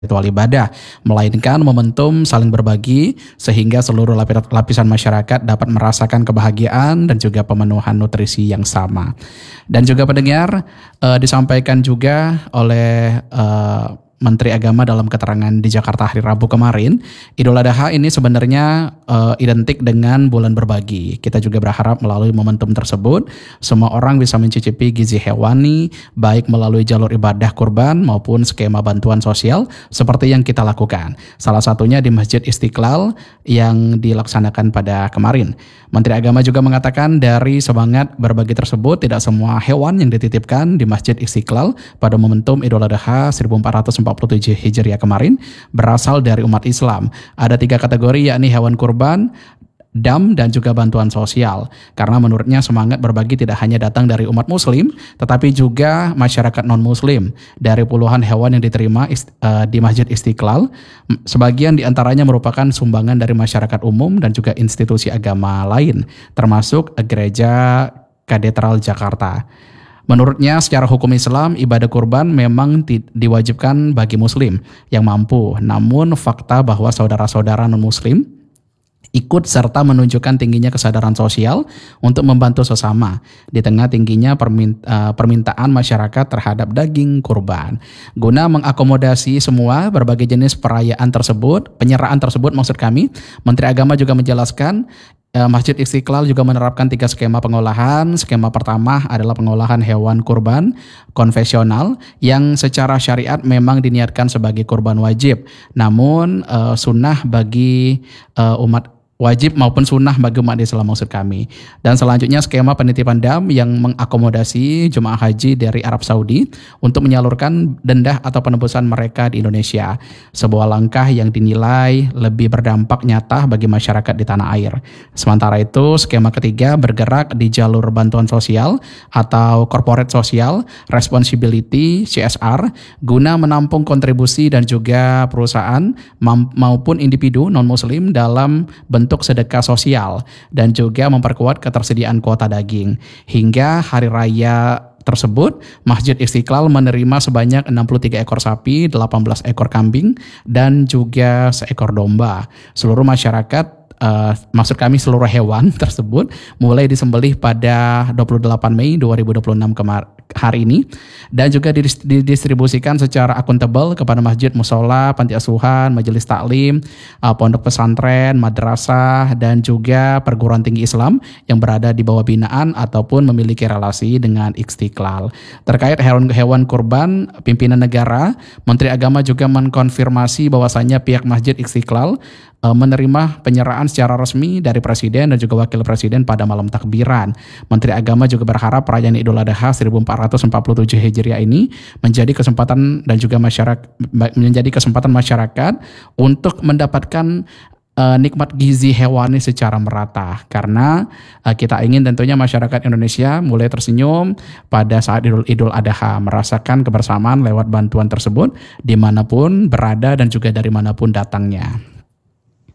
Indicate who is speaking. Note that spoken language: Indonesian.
Speaker 1: ritual ibadah, melainkan momentum saling berbagi sehingga seluruh lapisan masyarakat dapat merasakan kebahagiaan dan juga pemenuhan nutrisi yang sama. Dan juga pendengar, disampaikan juga oleh Menteri Agama dalam keterangan di Jakarta hari Rabu kemarin, Idul Adha ini sebenarnya identik dengan bulan berbagi. Kita juga berharap melalui momentum tersebut, semua orang bisa mencicipi gizi hewani, baik melalui jalur ibadah kurban maupun skema bantuan sosial seperti yang kita lakukan. Salah satunya di Masjid Istiqlal yang dilaksanakan pada kemarin. Menteri Agama juga mengatakan dari semangat berbagi tersebut, tidak semua hewan yang dititipkan di Masjid Istiqlal pada momentum Idul Adha 1447 Hijriah kemarin berasal dari umat Islam. Ada 3 kategori, yakni hewan kurban, dam, dan juga bantuan sosial. Karena menurutnya semangat berbagi tidak hanya datang dari umat muslim, tetapi juga masyarakat non-muslim. Dari puluhan hewan yang diterima di Masjid Istiqlal, sebagian diantaranya merupakan sumbangan dari masyarakat umum dan juga institusi agama lain, termasuk Gereja Katedral Jakarta. Menurutnya secara hukum Islam, ibadah kurban memang diwajibkan bagi muslim yang mampu. Namun fakta bahwa saudara-saudara non-muslim ikut serta menunjukkan tingginya kesadaran sosial untuk membantu sesama di tengah tingginya permintaan masyarakat terhadap daging kurban. Guna mengakomodasi semua berbagai jenis penyerahan tersebut maksud kami, Menteri Agama juga menjelaskan Masjid Istiqlal juga menerapkan 3 skema pengolahan. Skema pertama adalah pengolahan hewan kurban konvensional yang secara syariat memang diniatkan sebagai kurban wajib. Namun sunnah bagi wajib maupun sunnah bagi umat Islam maksud kami. Dan selanjutnya skema penitipan dam yang mengakomodasi jemaah haji dari Arab Saudi untuk menyalurkan dendah atau penebusan mereka di Indonesia. Sebuah langkah yang dinilai lebih berdampak nyata bagi masyarakat di tanah air. Sementara itu skema ketiga bergerak di jalur bantuan sosial atau corporate social responsibility CSR guna menampung kontribusi dan juga perusahaan maupun individu non-muslim dalam bentuk sedekah sosial dan juga memperkuat ketersediaan kuota daging. Hingga hari raya tersebut, Masjid Istiqlal menerima sebanyak 63 ekor sapi, 18 ekor kambing, dan juga seekor domba. Seluruh masyarakat maksud kami seluruh hewan tersebut mulai disembelih pada 28 Mei 2026 hari ini dan juga didistribusikan secara akuntabel kepada masjid, musola, panti asuhan, majelis taklim, pondok pesantren, madrasah, dan juga perguruan tinggi Islam yang berada di bawah binaan ataupun memiliki relasi dengan Istiqlal. Terkait hewan kurban pimpinan negara, Menteri Agama juga mengkonfirmasi bahwasannya pihak Masjid Istiqlal menerima penyerahan secara resmi dari Presiden dan juga Wakil Presiden pada malam takbiran. Menteri Agama juga berharap perayaan Idul Adha 1447 Hijriah ini menjadi kesempatan masyarakat untuk mendapatkan nikmat gizi hewani secara merata, karena kita ingin tentunya masyarakat Indonesia mulai tersenyum pada saat Idul Adha, merasakan kebersamaan lewat bantuan tersebut dimanapun berada dan juga dari manapun datangnya.